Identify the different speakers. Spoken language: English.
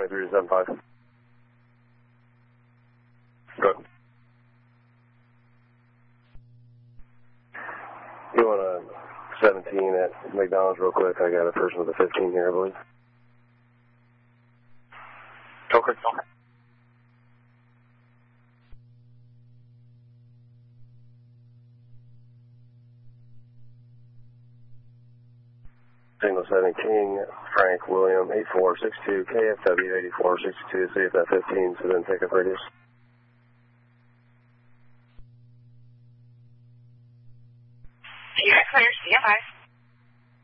Speaker 1: 23 to 75. Good. You want a 17 at McDonald's real quick? I got a person with a 15 here, I believe.
Speaker 2: Okay.
Speaker 1: Single 7 King, Frank William 8462, KFW 8462, see if that 15, so then take up radius.
Speaker 3: You're clear, CFI.